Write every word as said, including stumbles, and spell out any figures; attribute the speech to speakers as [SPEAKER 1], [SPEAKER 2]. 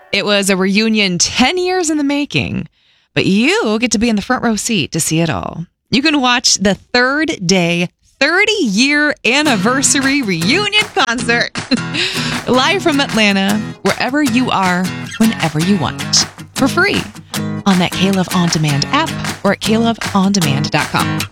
[SPEAKER 1] It was a reunion ten years in the making, but you get to be in the front row seat to see it all. You can watch the third day, thirty-year anniversary reunion concert live from Atlanta, wherever you are, whenever you want, for free on that K-Love On Demand app or at K Love On Demand dot com.